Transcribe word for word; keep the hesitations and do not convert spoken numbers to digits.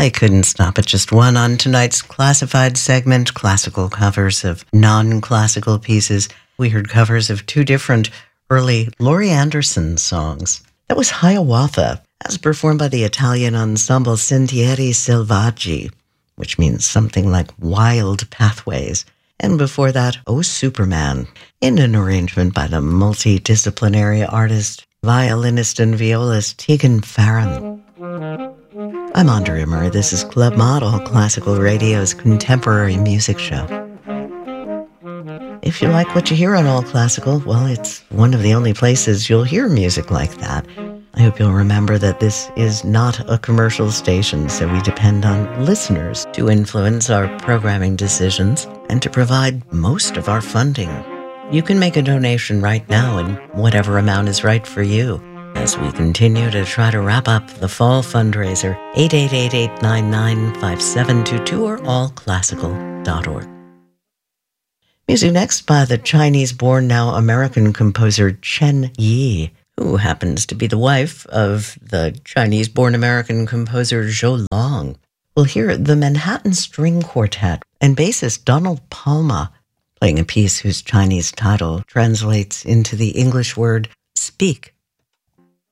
I couldn't stop at just one on tonight's classified segment, classical covers of non-classical pieces. We heard covers of two different early Laurie Anderson songs. That was Hiawatha, as performed by the Italian ensemble Sentieri Selvaggi, which means something like Wild Pathways. And before that, Oh Superman, in an arrangement by the multidisciplinary artist, violinist and violist Tegan Farron. I'm Andrea Murray. This is Club Model, Classical Radio's contemporary music show. If you like what you hear on All Classical, well, it's one of the only places you'll hear music like that. I hope you'll remember that this is not a commercial station, so we depend on listeners to influence our programming decisions and to provide most of our funding. You can make a donation right now, and whatever amount is right for you. As we continue to try to wrap up the fall fundraiser, eight eight eight, eight nine nine, five seven two two or all classical dot org. Music next by the Chinese-born, now American composer Chen Yi, who happens to be the wife of the Chinese-born American composer Zhou Long. We'll hear the Manhattan String Quartet and bassist Donald Palma playing a piece whose Chinese title translates into the English word "speak."